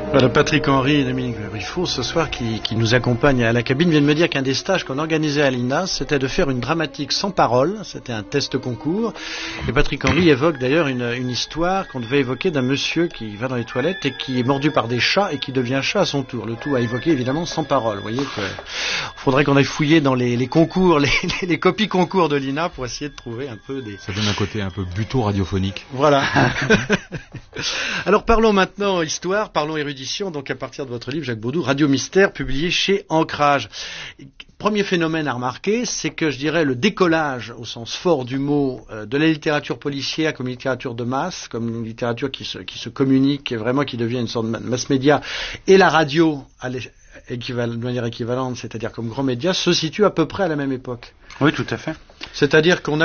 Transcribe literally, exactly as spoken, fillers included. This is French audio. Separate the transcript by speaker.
Speaker 1: Voilà, Patrick Henry et Dominique Briffaut, ce soir, qui, qui nous accompagnent à la cabine, viennent me dire qu'un des stages qu'on organisait à l'I N A S, c'était de faire une dramatique sans parole. C'était un test concours. Et Patrick Henry évoque d'ailleurs une, une histoire qu'on devait évoquer d'un monsieur qui va dans les toilettes et qui est mordu par des chats et qui devient chat à son tour. Le tout à évoquer évidemment sans parole. Vous voyez que faudrait qu'on aille fouiller dans les, les concours, les, les, les copies concours de l'I N A pour essayer de trouver un peu des...
Speaker 2: Ça donne un côté un peu buto radiophonique.
Speaker 1: Voilà. Alors parlons maintenant histoire, parlons érudition, donc à partir de votre livre, Jacques Baudou, Radio Mystère, publié chez Ancrage. Premier phénomène à remarquer, c'est que je dirais le décollage, au sens fort du mot, euh, de la littérature policière comme littérature de masse, comme une littérature qui se, qui se communique et vraiment qui devient une sorte de mass média, et la radio à équival- de manière équivalente, c'est-à-dire comme grand média, se situe à peu près à la même époque.
Speaker 3: Oui, tout à fait.
Speaker 1: C'est-à-dire qu'on a